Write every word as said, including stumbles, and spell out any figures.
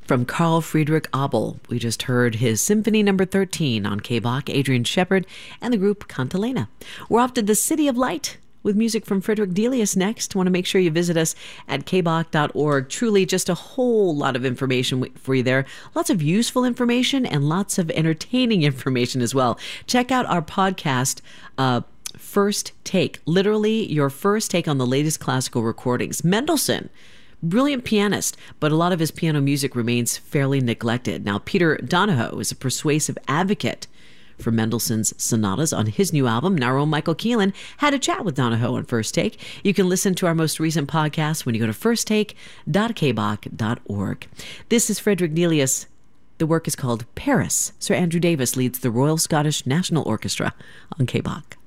From Carl Friedrich Abel, we just heard his Symphony Number thirteen on K-Bach, Adrian Shepard, and the group Cantilena. We're off to the City of Light with music from Frederick Delius next. Want to make sure you visit us at k bach dot org. Truly just a whole lot of information for you there. Lots of useful information and lots of entertaining information as well. Check out our podcast, uh, First Take. Literally your first take on the latest classical recordings. Mendelssohn. Brilliant pianist, but a lot of his piano music remains fairly neglected. Now, Peter Donahoe is a persuasive advocate for Mendelssohn's sonatas on his new album. Now, our own Michael Keelan had a chat with Donahoe on First Take. You can listen to our most recent podcast when you go to first take dot k bach dot org. This is Frederick Delius. The work is called Paris. Sir Andrew Davis leads the Royal Scottish National Orchestra on K-Bach.